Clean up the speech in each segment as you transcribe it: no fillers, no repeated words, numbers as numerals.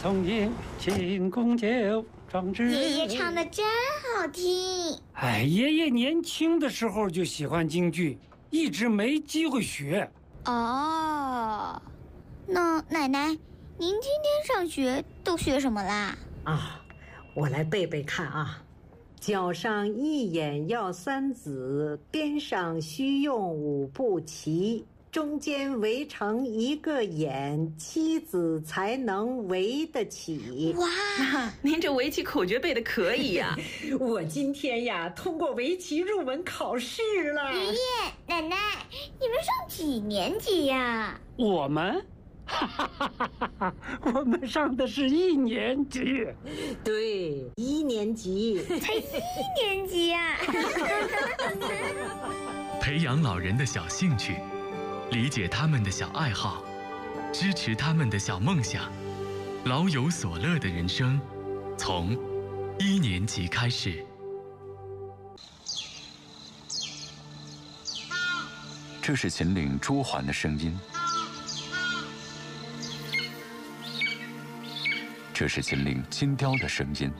从迎，进贡酒，壮志。 爷爷唱的真好听。 哎，爷爷年轻的时候就喜欢京剧，一直没机会学。 哦，那奶奶，您今天上学都学什么啦？ 啊，我来背背看啊。脚上一眼要三子，边上须用五步齐，中间围成一个眼，妻子才能围得起。 哇， 您这围棋口诀背得可以呀！ 我今天呀通过围棋入门考试了。 爷爷奶奶，你们上几年级呀？ 我们？我们上的是1年级。 对，1年级。 才1年级呀！ 培养老人的小兴趣，理解他们的小爱好，支持他们的小梦想，老有所乐的人生，从1年级开始。 这是秦岭朱鹮的声音，这是秦岭金雕的声音，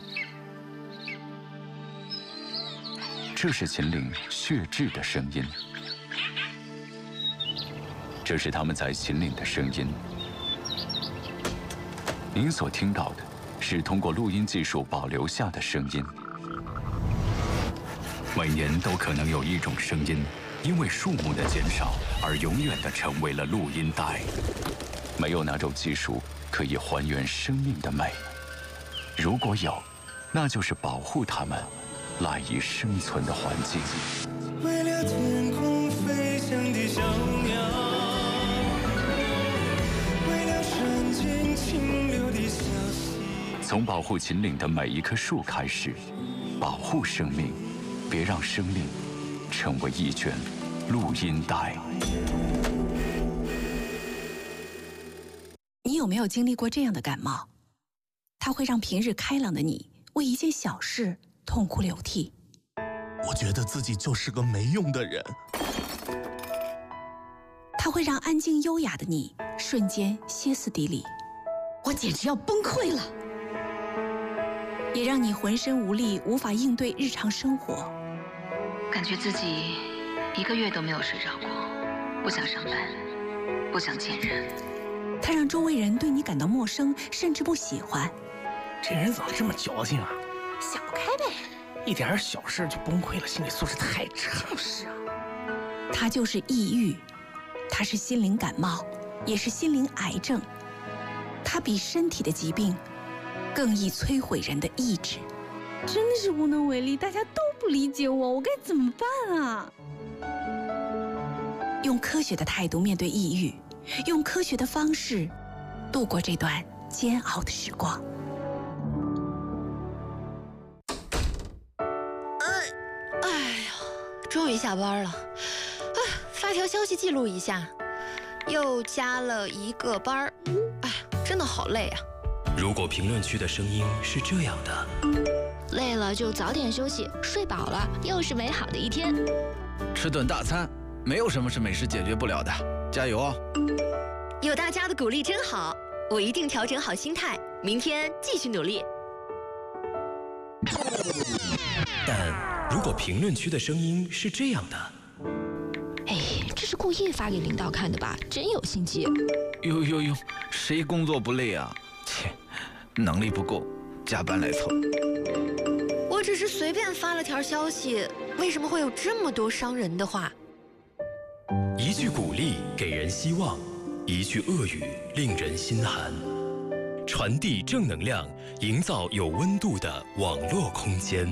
这是秦岭血雉的声音，这是他们在秦岭的声音。您所听到的是通过录音技术保留下的声音。每年都可能有一种声音，因为数目的减少而永远地成为了录音带。没有哪种技术可以还原生命的美，如果有，那就是保护它们赖以生存的环境。 为了天空飞翔的小鸟，为了山间清流的小溪。 从保护秦岭的每一棵树开始，保护生命，别让生命成为一卷录音带。 你有没有经历过这样的感冒？它会让平日开朗的你为一件小事痛哭流涕。 我觉得自己就是个没用的人。 它会让安静优雅的你瞬间歇斯底里。 我简直要崩溃了。 也让你浑身无力，无法应对日常生活。 感觉自己1个月都没有睡着过，不想上班，不想见人。 它让周围人对你感到陌生，甚至不喜欢。 这人怎么这么矫情啊？ 想不开呗， 一点小事就崩溃了，心理素质太差。 就是啊， 它就是抑郁，它是心灵感冒，也是心灵癌症。它比身体的疾病更易摧毁人的意志。 真的是无能为力，大家都不理解我该怎么办啊？ 用科学的态度面对抑郁，用科学的方式度过这段煎熬的时光。 哎呀，终于下班了。发条消息记录一下，又加了1个班儿。哎，真的好累啊。 如果评论区的声音是这样的， 累了就早点休息，睡饱了又是美好的一天。 吃顿大餐，没有什么是美食解决不了的，加油哦！ 有大家的鼓励真好，我一定调整好心态，明天继续努力。 但如果评论区的声音是这样的， 哎，这是故意发给领导看的吧？真有心机。 哟，谁工作不累啊？切，能力不够，加班来凑。 我只是随便发了条消息，为什么会有这么多伤人的话？ 一句鼓励给人希望，一句恶语令人心寒。传递正能量，营造有温度的网络空间。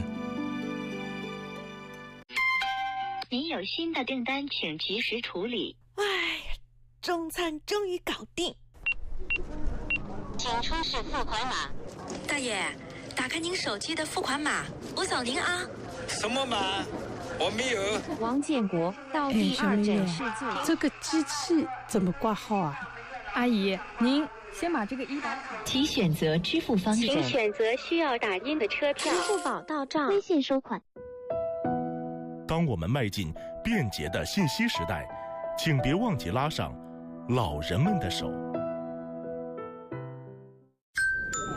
您有新的订单，请及时处理。 哎呀，中餐终于搞定。 请出示付款码。 大爷，打开您手机的付款码，我扫您啊。 什么码？我没有。 王建国到第2诊室做。 这个机器怎么挂号啊？ 阿姨，您先把这个医保卡。 请选择支付方式。请选择需要打印的车票。 支付宝到账， 微信收款。 当我们迈进便捷的信息时代，请别忘记拉上老人们的手。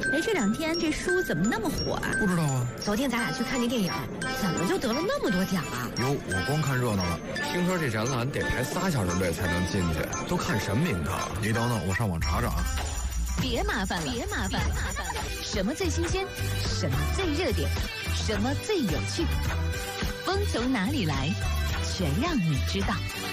哎，这2天这书怎么那么火啊？ 不知道啊。 昨天咱俩去看那电影，怎么就得了那么多奖啊？ 哟，我光看热闹了。听说这展览得排3小时队才能进去，都看什么名堂？你等等，我上网查查啊。 别麻烦了，别麻烦了。什么最新鲜？什么最热点？什么最有趣？风从哪里来？全让你知道。